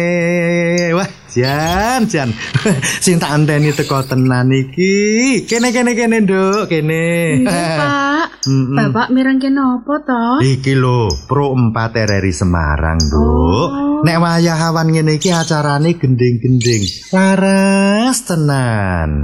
Wah, Jan. Sing tak anteni teko tenan iki. Kene, Nduk, kene. Iya, Pak. Bapak mireng kene apa to? Iki lho, Pro 4 RRI Semarang, Nduk. Nek wayah awan ngene iki acarane gending-gending. Laras tenan.